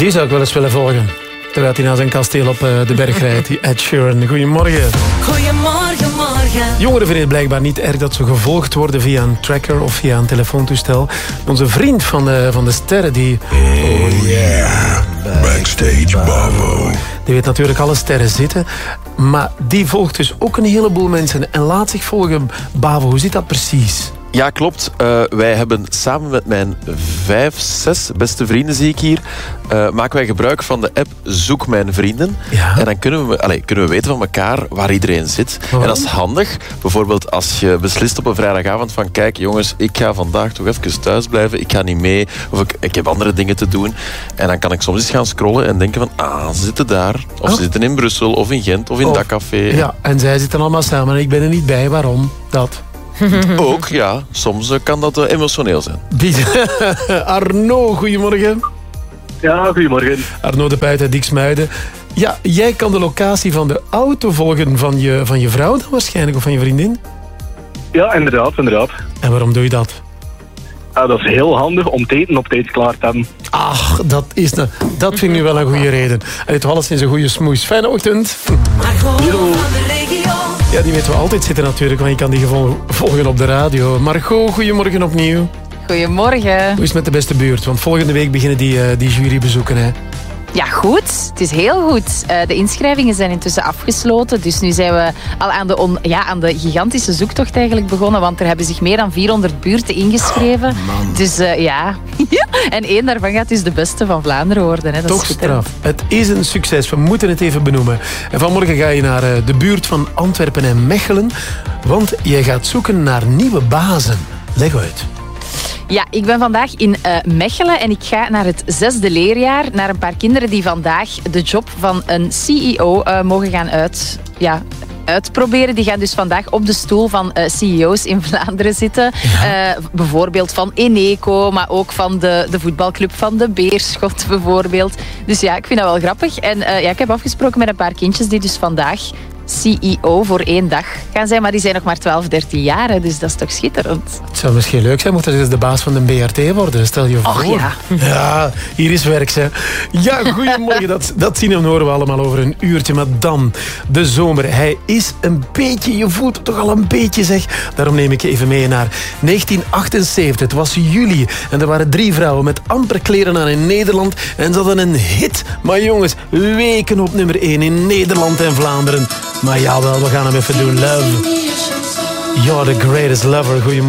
Die zou ik wel eens willen volgen. Terwijl hij naar zijn kasteel op de berg rijdt. Die Ed Sheeran. Goedemorgen. Goedemorgen, morgen. Jongeren vinden het blijkbaar niet erg dat ze gevolgd worden via een tracker of via een telefoontoestel. Onze vriend van de sterren, die... Oh yeah, Backstage Bavo. Die weet natuurlijk alle sterren zitten. Maar die volgt dus ook een heleboel mensen en laat zich volgen. Bavo, hoe zit dat precies? Ja, klopt. Wij hebben samen met mijn 5-6 beste vrienden, zie ik hier, maken wij gebruik van de app Zoek Mijn Vrienden. Ja. En dan kunnen we weten van elkaar waar iedereen zit. Oh. En dat is handig. Bijvoorbeeld als je beslist op een vrijdagavond van kijk jongens, ik ga vandaag toch even thuis blijven. Ik ga niet mee. Of ik heb andere dingen te doen. En dan kan ik soms eens gaan scrollen en denken van ze zitten daar. Of ze zitten in Brussel of in Gent of in dat café. Ja, en zij zitten allemaal samen en ik ben er niet bij. Waarom? Dat... Ook, ja. Soms kan dat emotioneel zijn. Arno, goedemorgen. Ja, goedemorgen. Arno de Puit uit Diksmuiden. Ja, jij kan de locatie van de auto volgen van je vrouw dan waarschijnlijk, of van je vriendin? Ja, inderdaad. En waarom doe je dat? Ja, dat is heel handig om het eten op tijd klaar te hebben. Ach, dat vind ik nu wel een goede reden. En dit alles is een goede smoes. Fijne ochtend. Margot van de regio. Ja, die weten we altijd zitten natuurlijk, want je kan die volgen op de radio. Margot, goedemorgen opnieuw. Goedemorgen. Hoe is het met de beste buurt? Want volgende week beginnen die jurybezoeken, hè? Ja, goed. Het is heel goed. De inschrijvingen zijn intussen afgesloten. Dus nu zijn we al aan de gigantische zoektocht eigenlijk begonnen. Want er hebben zich meer dan 400 buurten ingeschreven. Dus ja. En één daarvan gaat dus de beste van Vlaanderen worden. Hè. Dat Toch is straf. Het is een succes. We moeten het even benoemen. En vanmorgen ga je naar de buurt van Antwerpen en Mechelen. Want jij gaat zoeken naar nieuwe bazen. Leg uit. Ja, ik ben vandaag in Mechelen en ik ga naar het 6e leerjaar. Naar een paar kinderen die vandaag de job van een CEO mogen gaan uitproberen. Die gaan dus vandaag op de stoel van CEO's in Vlaanderen zitten. Ja. Bijvoorbeeld van Eneco, maar ook van de voetbalclub van de Beerschot bijvoorbeeld. Dus ja, ik vind dat wel grappig. En ik heb afgesproken met een paar kindjes die dus vandaag CEO voor 1 dag gaan zijn, maar die zijn nog maar 12, 13 jaar, hè, dus dat is toch schitterend. Het zou misschien leuk zijn, mocht hij dus de baas van de BRT worden, stel je voor. Och, ja. Ja, hier is werk, hè. Ja, goedemorgen, dat zien en horen we allemaal over een uurtje, maar dan, de zomer, hij is een beetje, je voelt het toch al een beetje, zeg. Daarom neem ik je even mee naar 1978, het was juli, en er waren 3 vrouwen met amper kleren aan in Nederland, en ze hadden een hit, maar jongens, weken op nummer 1 in Nederland en Vlaanderen. Maar jawel, we gaan hem even doen. Love. You're the greatest lover. Goedemorgen.